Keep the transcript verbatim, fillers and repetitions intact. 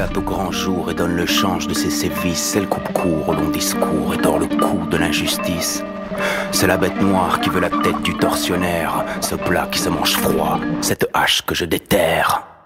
éclate au grand jour et donne le change de ses sévices. C'est le coupe-court au long discours et tord le cou de l'injustice. C'est la bête noire qui veut la tête du tortionnaire, ce plat qui se mange froid, cette hache que je déterre.